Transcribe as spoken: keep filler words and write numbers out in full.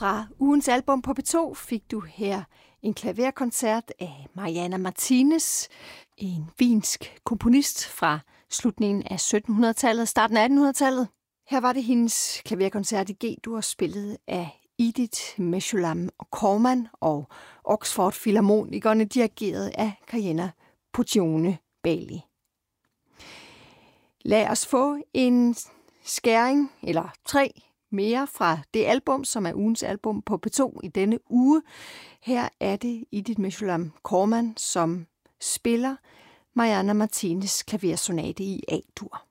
Fra ugens album på P to fik du her en klaverkoncert af Mariana Martinez, en wiensk komponist fra slutningen af syttenhundredetallet og starten af attenhundredetallet. Her var det hendes klaverkoncert i G-dur, spillet af Edith Meshulam Korman, og Oxford Philharmonikerne dirigeret af Kajenna Puccione Bailey. Lad os få en skæring, eller tre mere fra det album, som er ugens album på P to i denne uge. Her er det Edith Meshulam Korman, som spiller Mariana Martinez klaversonate i A-dur.